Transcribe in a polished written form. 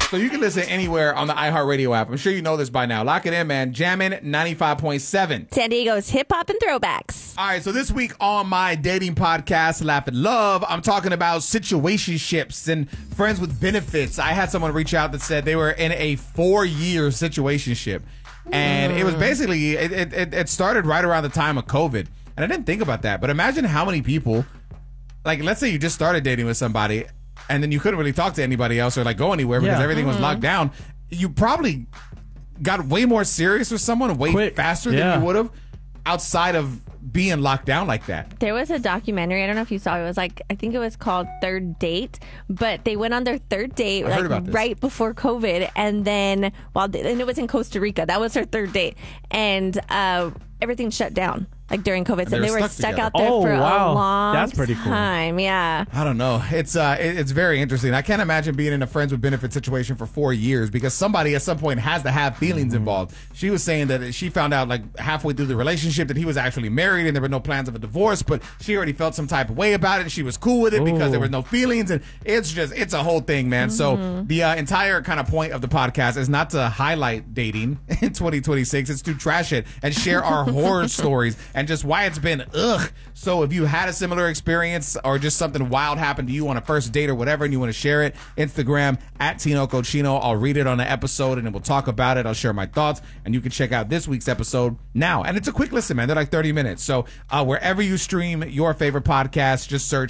So you can listen anywhere on the iHeartRadio app. I'm sure you know this by now. Lock it in, man. Jammin' 95.7. San Diego's hip hop and throwbacks. All right, so this week on my dating podcast, Laugh and Love, I'm talking about situationships and friends with benefits. I had someone reach out that said they were in a 4-year situationship. And it was basically, it started right around the time of COVID. And I didn't think about that. But imagine how many people, like, let's say you just started dating with somebody and then you couldn't really talk to anybody else or like go anywhere because everything was locked down. You probably got way more serious with someone way faster than you would have outside of being locked down like that. There was a documentary, I don't know if you saw it, was like, I think it was called Third Date, but they went on their third date like right before COVID, and then and it was in Costa Rica. That was their third date, and everything shut down like during COVID, so they were stuck out there for a long time. Yeah, I don't know. It's very interesting. I can't imagine being in a friends with benefits situation for 4 years because somebody at some point has to have feelings involved. She was saying that she found out like halfway through the relationship that he was actually married and there were no plans of a divorce, but she already felt some type of way about it and she was cool with it because there was no feelings, and it's a whole thing, man. So the entire kind of point of the podcast is not to highlight dating in 2026. It's to trash it and share our horror stories and just why it's been ugh. So if you had a similar experience or just something wild happened to you on a first date or whatever and you want to share it, Instagram at Tino Cochino. I'll read it on the episode and then we'll talk about it. I'll share my thoughts and you can check out this week's episode now. And it's a quick listen, man. They're like 30 minutes. So wherever you stream your favorite podcast, just search